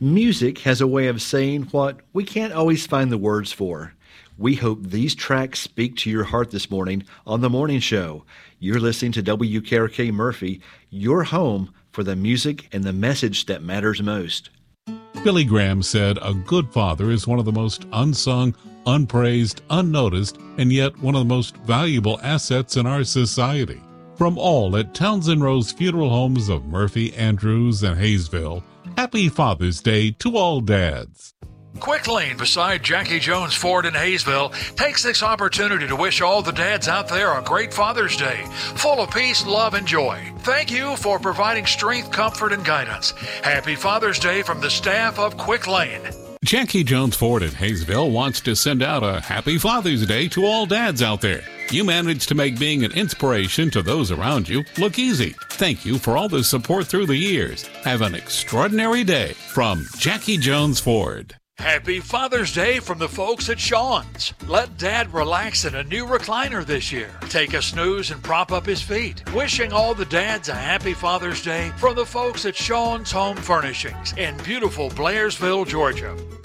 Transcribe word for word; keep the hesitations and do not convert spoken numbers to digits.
Music has a way of saying what we can't always find the words for. We hope these tracks speak to your heart this morning on The Morning Show. You're listening to W K R K Murphy, your home for the music and the message that matters most. Billy Graham said a good father is one of the most unsung, unpraised, unnoticed, and yet one of the most valuable assets in our society. From all at Townsend Rose Funeral Homes of Murphy, Andrews, and Hayesville, happy Father's Day to all dads. Quick Lane beside Jackie Jones Ford in Hayesville takes this opportunity to wish all the dads out there a great Father's Day, full of peace, love, and joy. Thank you for providing strength, comfort, and guidance. Happy Father's Day from the staff of Quick Lane. Jackie Jones Ford in Hayesville wants to send out a happy Father's Day to all dads out there. You managed to make being an inspiration to those around you look easy. Thank you for all the support through the years. Have an extraordinary day from Jackie Jones Ford. Happy Father's Day from the folks at Sean's. Let Dad relax in a new recliner this year. Take a snooze and prop up his feet. Wishing all the dads a happy Father's Day from the folks at Sean's Home Furnishings in beautiful Blairsville, Georgia.